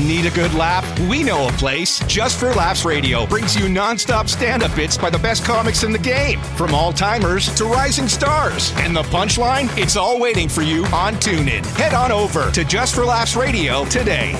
Need a good laugh? We know a place. Just for Laughs Radio brings you nonstop stand-up bits by the best comics in the game, from all-timers to rising stars. And the punchline? It's all waiting for you on TuneIn. Head on over to Just for Laughs Radio today.